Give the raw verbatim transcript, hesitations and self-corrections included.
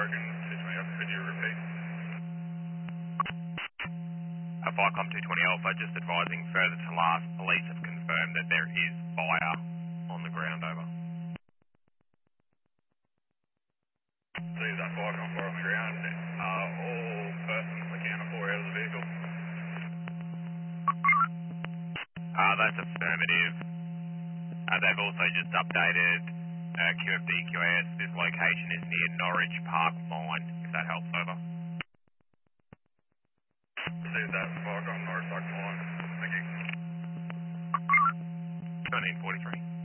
American two twenty Alpha, could you repeat? Uh, Viacom two twenty Alpha, just advising further to last, police have confirmed that there is fire on the ground, over. See that Viacom fire on the ground. Are all persons accounted for out of the vehicle? Uh, that's affirmative. Uh, they've also just updated uh, Q F D Q A S. This location is near Norwich Park Mine, if that helps, over. See that Viacom North Park Mine. Thank you. nineteen forty-three.